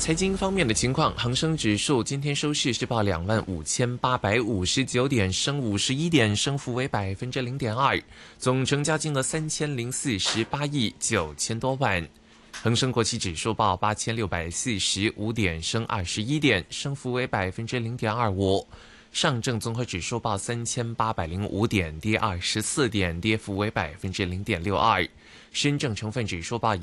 财经方面的情况，恒生指数今天收市是报25,859点，升51点，升幅为0.2%，总成交金额3048亿9千多万。恒生国企指数报8645点，升21点，升幅为0.25%。上证综合指数报3805点，跌24点，跌幅为0.62%。深证成分指数报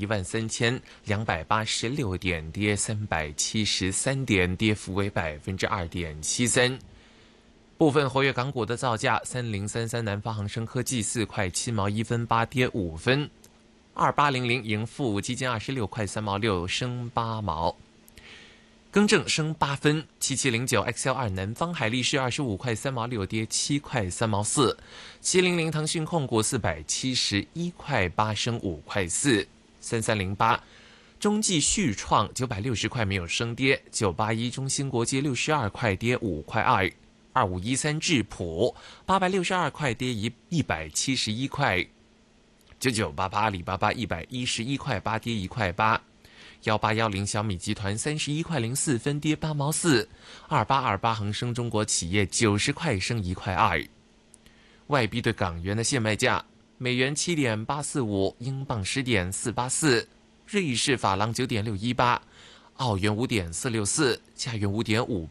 13286点，跌373点，跌幅为2.73%。部分活跃港股的造价：3033南方恒生科技4块7毛1分8，跌5分；2800盈富基金26块3毛6，升8毛。更正升8分，7709 XL2 南方海力士25块3毛6，跌7块3毛4；700腾讯控股471块8，升5块4；3308中继续创960块没有升跌；981中芯国际62块，跌5块2；2513智普862块，跌171块；9988阿里巴巴111块8，跌1块8；1810小米集团31块04分，跌8毛4；2828恒生中国企业90块，升1块2。外币对港元的现卖价：美元7.845，英镑10.484，瑞士法郎9.618，澳元5.464，加元5.58。